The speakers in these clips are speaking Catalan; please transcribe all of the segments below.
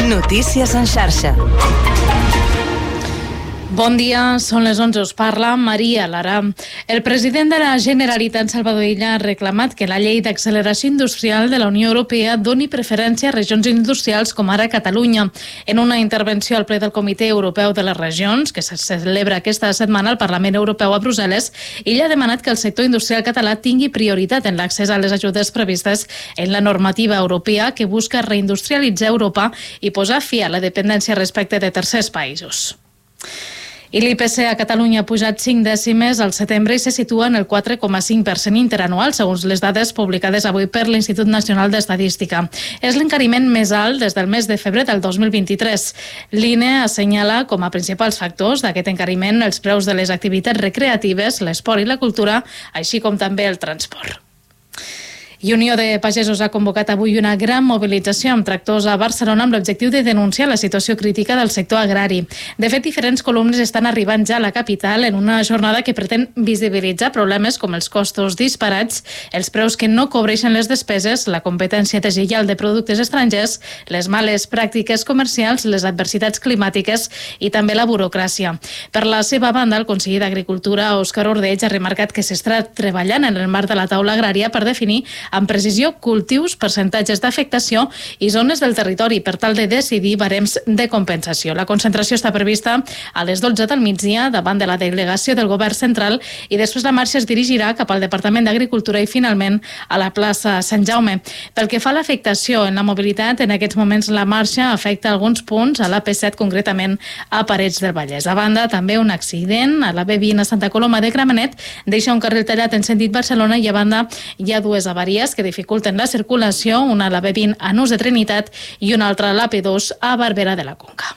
Notícies en xarxa. Bon dia, són les 11, us parla Maria Lara. El president de la Generalitat, Salvador Illa, ha reclamat que la llei d'acceleració industrial de la Unió Europea doni preferència a regions industrials com ara Catalunya. En una intervenció al ple del Comitè Europeu de les Regions, que se celebra aquesta setmana al Parlament Europeu a Brussel·les, Illa ha demanat que el sector industrial català tingui prioritat en l'accés a les ajudes previstes en la normativa europea que busca reindustrialitzar Europa i posar fi a la dependència respecte de tercers països. I l'IPC a Catalunya ha pujat 5 dècimes al setembre i se situa en el 4,5% interanual, segons les dades publicades avui per l'Institut Nacional d'Estadística. És l'encariment més alt des del mes de febrer del 2023. L'INE assenyala com a principals factors d'aquest encariment els preus de les activitats recreatives, l'esport i la cultura, així com també el transport. I Unió de Pagesos ha convocat avui una gran mobilització amb tractors a Barcelona amb l'objectiu de denunciar la situació crítica del sector agrari. De fet, diferents columnes estan arribant ja a la capital en una jornada que pretén visibilitzar problemes com els costos disparats, els preus que no cobreixen les despeses, la competència deslleial de productes estrangers, les males pràctiques comercials, les adversitats climàtiques i també la burocràcia. Per la seva banda, el conseller d'Agricultura, Òscar Ordeig, ha remarcat que s'està treballant en el marc de la taula agrària per definir amb precisió cultius, percentatges d'afectació i zones del territori per tal de decidir barems de compensació. La concentració està prevista a les 12 del migdia davant de la delegació del Govern Central i després la marxa es dirigirà cap al Departament d'Agricultura i finalment a la plaça Sant Jaume. Pel que fa a l'afectació en la mobilitat, en aquests moments la marxa afecta alguns punts a l'AP7, concretament a Parets del Vallès. A banda, també un accident a la B20 a Santa Coloma de Gramenet deixa un carril tallat en sentit Barcelona i a banda hi ha dues avaries que dificulten la circulació, una a la B20 a Nus de Trinitat i una altra a l'AP2 a Barberà de la Conca.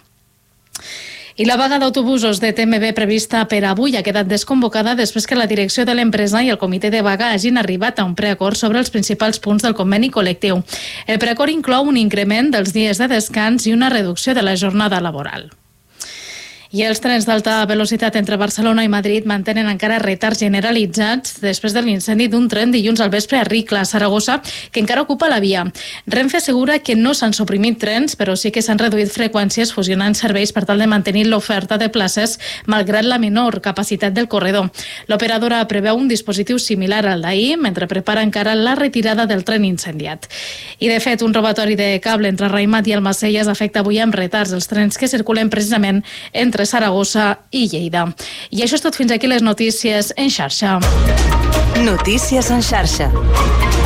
I la vaga d'autobusos de TMB prevista per avui ha quedat desconvocada després que la direcció de l'empresa i el comitè de vaga hagin arribat a un preacord sobre els principals punts del conveni col·lectiu. El preacord inclou un increment dels dies de descans i una reducció de la jornada laboral. I els trens d'alta velocitat entre Barcelona i Madrid mantenen encara retards generalitzats després de l'incendi d'un tren dilluns al vespre a Ricla, a Saragossa, que encara ocupa la via. Renfe assegura que no s'han suprimit trens, però sí que s'han reduït freqüències fusionant serveis per tal de mantenir l'oferta de places malgrat la menor capacitat del corredor. L'operadora preveu un dispositiu similar al d'ahir, mentre prepara encara la retirada del tren incendiat. I de fet, un robatori de cable entre Raimat i Almacelles afecta avui amb retards els trens que circulen precisament entre Saragossa i Lleida. I això és tot, fins aquí les notícies en xarxa. Notícies en xarxa.